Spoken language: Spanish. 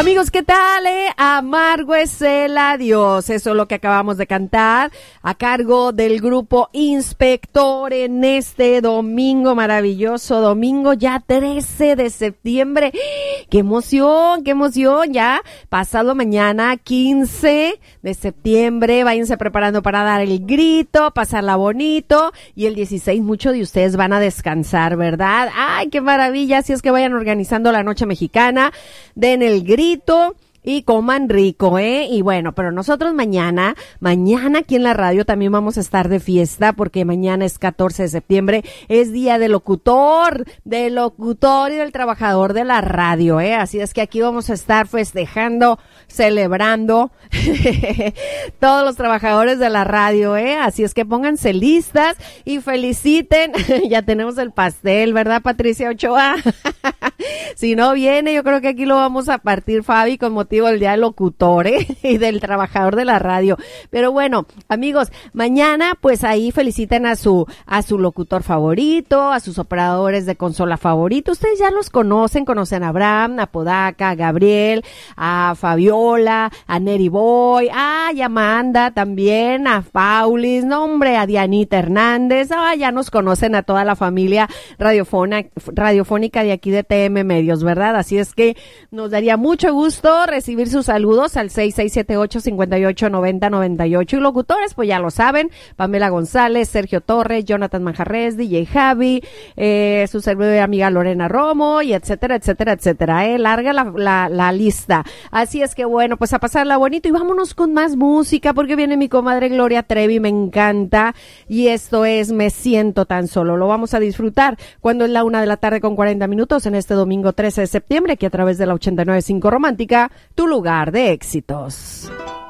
Amigos, ¿qué tal? Amargo es el adiós. Eso es lo que acabamos de cantar a cargo del grupo Inspector en este domingo, maravilloso domingo, ya 13 de septiembre. ¡Qué emoción, qué emoción! Ya pasado mañana, 15 de septiembre, váyanse preparando para dar el grito, pasarla bonito, y el 16 muchos de ustedes van a descansar, ¿verdad? ¡Ay, qué maravilla! Así es que vayan organizando la noche mexicana, den el grito y coman rico, Y bueno, pero nosotros mañana aquí en la radio también vamos a estar de fiesta, porque mañana es 14 de septiembre, es día del locutor y del trabajador de la radio, Así es que aquí vamos a estar festejando, celebrando todos los trabajadores de la radio, Así es que pónganse listas y feliciten. Ya tenemos el pastel, ¿verdad, Patricia Ochoa? Si no viene, yo creo que aquí lo vamos a partir, Fabi, con motivo del Día del Locutor, y del trabajador de la radio. Pero bueno, amigos, mañana pues ahí feliciten a su locutor favorito, a sus operadores de consola favorito. Ustedes ya los conocen a Abraham, a Podaca, a Gabriel, a Fabiola, a Neri Boy, a Yamanda también, a Paulis, no hombre, a Dianita Hernández. Ya nos conocen a toda la familia radiofónica de aquí de TM Medios, ¿verdad? Así es que nos daría mucho gusto recibir sus saludos al 6678-5890-98. Y locutores, pues ya lo saben, Pamela González, Sergio Torres, Jonathan Manjarres, DJ Javi, su servidor y amiga Lorena Romo, y etcétera, etcétera, etcétera, larga la lista. Así es que bueno, pues a pasarla bonito, y vámonos con más música, porque viene mi comadre Gloria Trevi, me encanta, y esto es Me Siento Tan Solo. Lo vamos a disfrutar cuando es la 1:40 en este domingo 13 de septiembre, aquí a través de la 89.5 Romántica, tu lugar de éxitos.